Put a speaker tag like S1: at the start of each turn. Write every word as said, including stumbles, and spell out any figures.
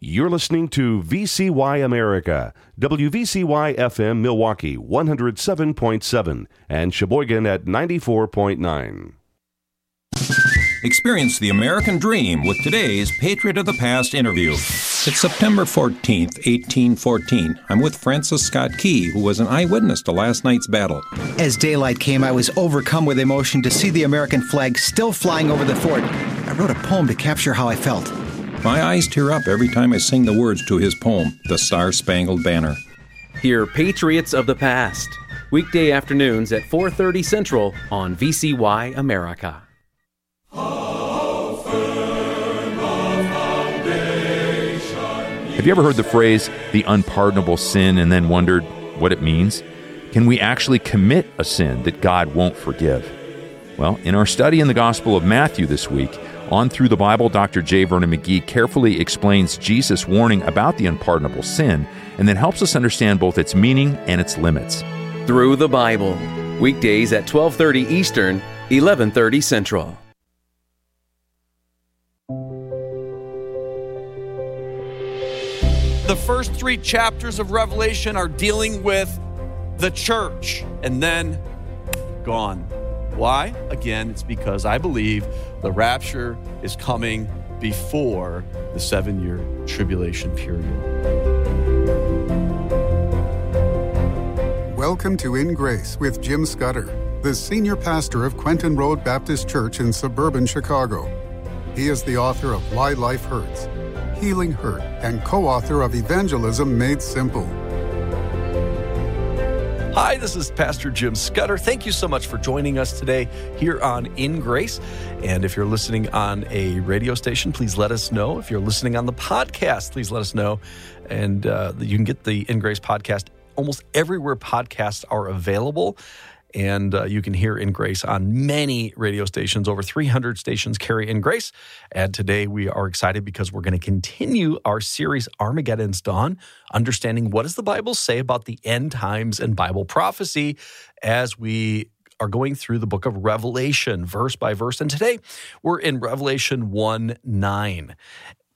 S1: You're listening to V C Y America, W V C Y F M Milwaukee one oh seven point seven and Sheboygan at ninety-four point nine.
S2: Experience the American dream with today's Patriot of the Past interview. It's September fourteenth, eighteen fourteen. I'm with Francis Scott Key, who was an eyewitness to last night's battle.
S3: As daylight came, I was overcome with emotion to see the American flag still flying over the fort. I wrote a poem to capture how I felt.
S2: My eyes tear up every time I sing the words to his poem, The Star-Spangled Banner.
S4: Hear Patriots of the Past, weekday afternoons at four thirty Central on V C Y America.
S5: Have you ever heard the phrase, the unpardonable sin, and then wondered what it means? Can we actually commit a sin that God won't forgive? Well, in our study in the Gospel of Matthew this week, On Through the Bible, Doctor J. Vernon McGee carefully explains Jesus' warning about the unpardonable sin and then helps us understand both its meaning and its limits.
S4: Through the Bible, weekdays at twelve thirty Eastern, eleven thirty Central.
S6: The first three chapters of Revelation are dealing with the church, and then gone. Why? Again, it's because I believe the rapture is coming before the seven-year tribulation period.
S7: Welcome to In Grace with Jim Scudder, the senior pastor of Quentin Road Baptist Church in suburban Chicago. He is the author of Why Life Hurts, Healing Hurt, and co-author of Evangelism Made Simple.
S6: Hi, this is Pastor Jim Scudder. Thank you so much for joining us today here on In Grace. And if you're listening on a radio station, please let us know. If you're listening on the podcast, please let us know. And uh, you can get the In Grace podcast almost everywhere podcasts are available. And uh, you can hear In Grace on many radio stations. Over three hundred stations carry In Grace. And today we are excited because we're going to continue our series, Armageddon's Dawn, understanding what does the Bible say about the end times and Bible prophecy as we are going through the book of Revelation, verse by verse. And today we're in Revelation one nine.